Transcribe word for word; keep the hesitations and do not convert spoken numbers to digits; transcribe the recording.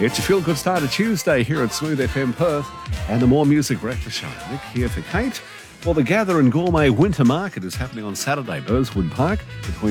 It's your feel-good start of Tuesday here at Smooth F M Perth and the More Music Breakfast Show. Nick here for Kate. Well, the Gather and Gourmet Winter Market is happening on Saturday, Burswood Park, between